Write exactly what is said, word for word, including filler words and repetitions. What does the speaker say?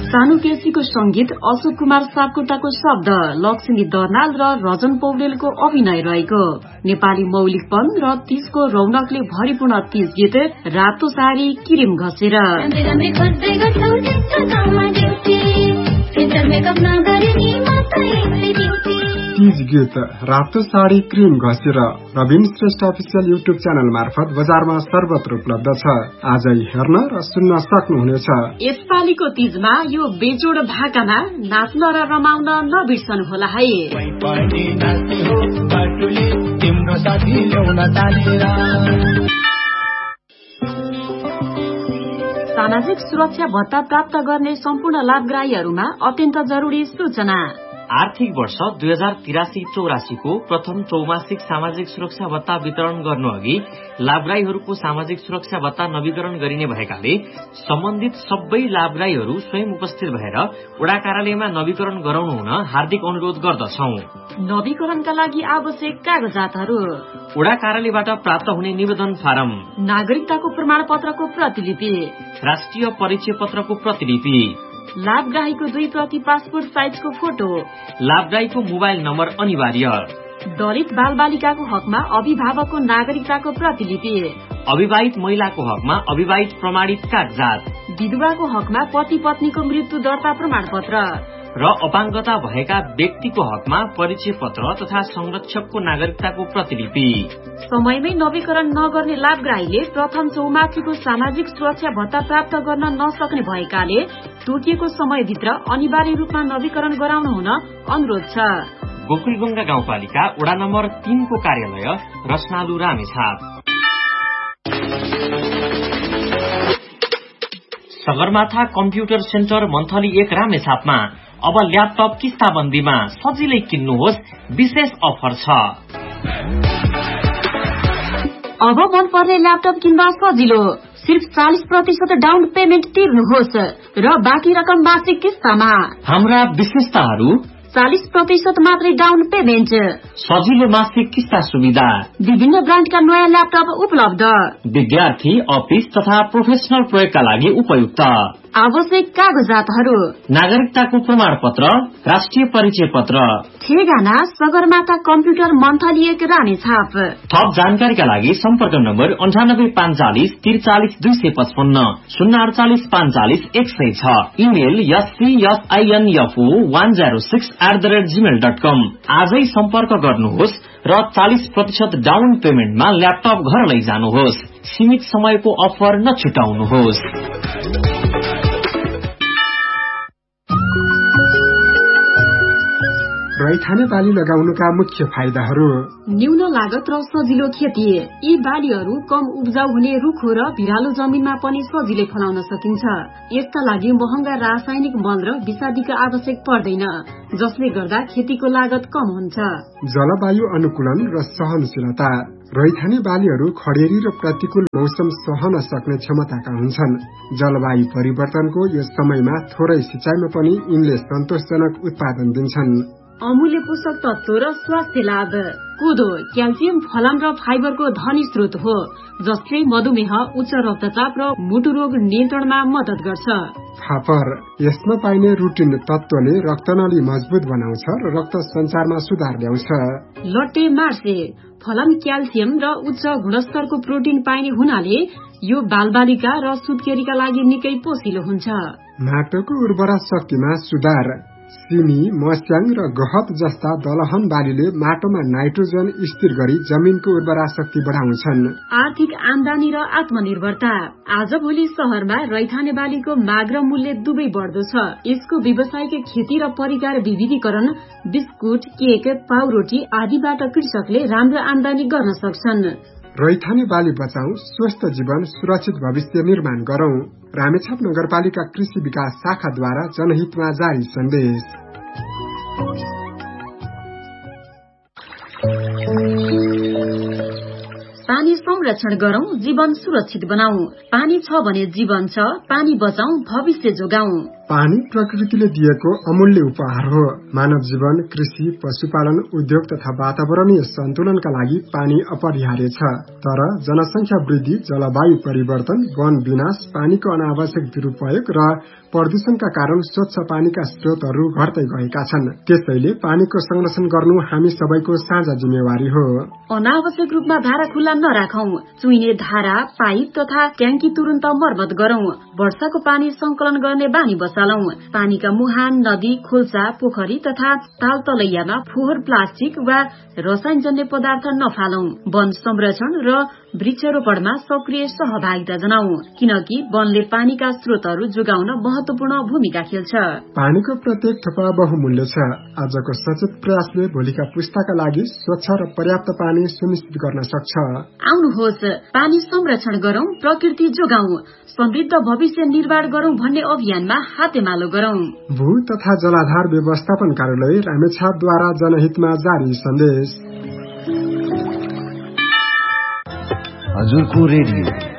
सानु केसीको संगीत, अशोक कुमार सापकोटाको शब्द, लक्ष्मी दर्नाल र रजन पौडेलको अभिनय रहेको नेपाली मौलिकपन र तीजको रौनकले भरिपूर्ण तीज गीत रातो साडी क्रिम घसेर। तीज गीत रातो sari cream घसेर Rabin Shrestha official YouTube channel मार्फत बजारमा सर्वत्र उपलब्ध छ। आजै हेर्न र सुन्न सक्नुहुनेछ। यसपालिको तीजमा यो बेजोड भाकामा नाच्न र रमाउन नबिर्सनु होला है। सामाजिक सुरक्षा भत्ता प्राप्त गर्ने सम्पूर्ण लाभग्राहीहरूमा अत्यन्त जरुरी सूचना। आर्थिक वर्ष दुई हजार तिरासी चौरासी को प्रथम चौमासिक सामाजिक सुरक्षा भत्ता वितरण गर्नु अघि लाभग्राहीहरूको सामाजिक सुरक्षा भत्ता नवीकरण गरिने भएकाले सम्बन्धित सबै लाभग्राहीहरू स्वयं उपस्थित भएर वडा कार्यालयमा नवीकरण गराउनु हुन हार्दिक अनुरोध गर्दछौ। नवीकरणका लागि आवश्यक कागजातहरू: वडा कार्यालयबाट प्राप्त हुने निवेदन फारम, नागरिकताको प्रमाण पत्रको प्रतिलिपि, राष्ट्रिय परिचय पत्रको प्रतिलिपि, लाभग्राहीको दुई प्रति पासपोर्ट साइजको फोटो, लाभग्राहीको मोबाइल नम्बर अनिवार्य, दलित बाल बालिकाको हकमा अभिभावकको नागरिकताको प्रतिलिपि, अविवाहित महिलाको हकमा अविवाहित प्रमाणित कागजात, विधवाको हकमा पति पत्नीको मृत्यु दर्ता प्रमाण पत्र र अपाङ्गता भएका व्यक्तिको हकमा परिचय पत्र तथा संरक्षकको नागरिकताको प्रतिलिपि। समयमै नवीकरण नगर्ने लाभग्राहीले प्रथम चौमासीको सामाजिक सुरक्षा भत्ता प्राप्त गर्न नसक्ने भएकाले तोकिएको समयभित्र अनिवार्य रूपमा नवीकरण गराउनु हुन अनुरोध छ। गोकुलगंगा गाउँपालिका वडा नम्बर तीन को कार्यालय रसनालु Ramechhap. Sagarmatha computer centre monthly एक रामेछापमा अब ल्यापटप किस्ताबन्दीमा सजिलै किन्नुहोस्, विशेष अफर छ। अब मन पर्ने ल्यापटप किन्दा सजिलो, सिर्फ चालीस प्रतिशत डाउन पेमेन्ट तिर्नुहोस् र बाँकी रकम मासिक किस्तामा। हाम्रा विशेषताहरू: चालीस प्रतिशत मात्रै डाउन पेमेन्ट, सजिलो मासिक किस्ता सुविधा, विभिन्न ब्रान्डका नयाँ ल्यापटप उपलब्ध, विद्यार्थी, अफिस तथा प्रोफेसनल प्रयोगका लागि उपयुक्त। आवश्यक कागजातहरू: नागरिकताको प्रमाण पत्र, राष्ट्रिय परिचय पत्र। ठेगाना सगरमाथा कम्प्युटर मन्थली एक रामेछाप। थप जानकारीका लागि सम्पर्क नम्बर अन्ठानब्बे पाँचचालिस त्रिचालिस दुई सय पचपन्न शून्य अडचालिस पाँचचालिस एक सय छ। Email एससीएसआईएनएफओ one zero six at the rate Gmail dot कम। आजै सम्पर्क गर्नुहोस् र चालीस प्रतिशत डाउन पेमेन्टमा ल्यापटप घर लैजानुहोस्। सीमित समयको अफर नछुटाउनुहोस्। रैथाने बाली लगाउनुका मुख्य फाइदाहरू: न्यून लागत र सजिलो खेती। यी बालीहरू कम उब्जाउ हुने रुखो र भिरालो जमिनमा पनि सजिलै फलाउन सकिन्छ। यसका लागि महँगा रासायनिक मल र विषादीको आवश्यक पर्दैन, जसले गर्दा खेतीको लागत कम हुन्छ। जलवायु अनुकूलन र सहनशीलता। रैथाने बालीहरू खडेरी र प्रतिकूल मौसम सहन सक्ने क्षमताका हुन्छन्। जलवायु परिवर्तनको यो समयमा थोरै सिंचाइमा पनि यिनले सन्तोषजनक उत्पादन दिन्छन्। अमूल्य पोषक तत्व र स्वास्थ्य लाभ। कोदो क्याल्सियम, फलाम र फाइबरको धनी स्रोत हो, जसले मधुमेह, उच्च रक्तचाप र मुटु रोग नियन्त्रणमा मद्दत गर्छ। फापर यसमा पाइने रुटिन तत्वले रक्तनली मजबुत बनाउँछ र रक्त सञ्चारमा सुधार ल्याउँछ। लट्टे मार्से फलाम क्याल्सियम र उच्च गुणस्तरको प्रोटिन पाइने हुनाले यो बालबालिका र सुत्केरीका लागि निकै पोषिलो हुन्छ। माटोको उर्वरा शक्तिमा सुधार। सिमी, मस्याङ र गहत जस्ता दलहन बालीले माटोमा नाइट्रोजन स्थिर गरी जमिनको उर्वरा शक्ति बढाउँछन्। आर्थिक आमदानी र आत्मनिर्भरता। आजभोलि शहरमा रैथाने बालीको माग र मूल्य दुवै बढ्दो छ। यसको व्यावसायिक खेती र परिकार विविधीकरण, बिस्कुट, केक, पाउरोटी आदिबाट कृषकले राम्रो आमदानी गर्न सक्छन्। रैथाने बाली बचाऊ, स्वस्थ जीवन, सुरक्षित भविष्य निर्माण गरौं। रामेछाप नगरपालिका कृषि विकास शाखाद्वारा जनहितमा जारी सन्देश। पानी संरक्षण गरौं, जीवन सुरक्षित बनाऊ। पानी छ भने जीवन छ, पानी बचाऊ, भविष्य जोगाऊ। पानी प्रकृतिले दिएको अमूल्य उपहार हो। मानव जीवन, कृषि, पशुपालन, उद्योग तथा वातावरणीय सन्तुलनका लागि पानी अपरिहार्य छ। तर जनसंख्या वृद्धि, जलवायु परिवर्तन, वन विनाश, पानीको अनावश्यक दुरूपयोग र प्रदूषणका कारण स्वच्छ पानीका स्रोतहरू घट्दै गएका छन्। त्यसैले पानीको संरक्षण गर्नु हामी सबैको साझा जिम्मेवारी हो। अनावश्यक रूपमा धारा खुल्ला नराखौं, चुइने धारा, पाइप तथा ट्याङ्की तुरन्त मर्मत गरौं, वर्षाको पानी संकलन गर्ने बानी बसालौं, पानीका मुहान, नदी, खोल्सा, पोखरी तथा ताल तलैयामा फोहोर, प्लास्टिक वा रसायनजन्य पदार्थ नफालौं, वन संरक्षण र वृक्षारोपणमा सक्रिय सहभागिता जनाऊ, किनकि वनले पानीका स्रोतहरू जोगाउन महत्वपूर्ण भूमिका खेल्छ। पानीको प्रत्येक थोपा बहुमूल्य छ। आजको सचेत प्रयासले भोलिका पुस्ताका लागि स्वच्छ र पर्याप्त पानी सुनिश्चित गर्न सक्छ। आउनुहोस्, पानी संरक्षण गरौं, प्रकृति जोगाऊ, समृद्ध भविष्य निर्माण गरौं भन्ने अभियानमा हातेमालो गरौं। भू तथा जलाधार व्यवस्थापन कार्यालय रामेछापद्वारा जनहितमा जारी सन्देश। हजुरको रेडियो